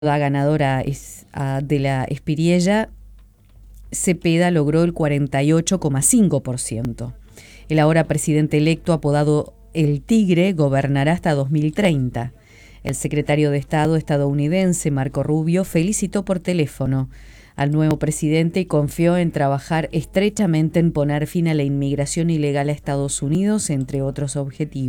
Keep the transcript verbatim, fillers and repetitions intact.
La ganadora es, uh, de la Espiriella, Cepeda, logró el cuarenta y ocho coma cinco por ciento. El ahora presidente electo, apodado El Tigre, gobernará hasta dos mil treinta. El secretario de Estado estadounidense, Marco Rubio, felicitó por teléfono al nuevo presidente y confió en trabajar estrechamente en poner fin a la inmigración ilegal a Estados Unidos, entre otros objetivos.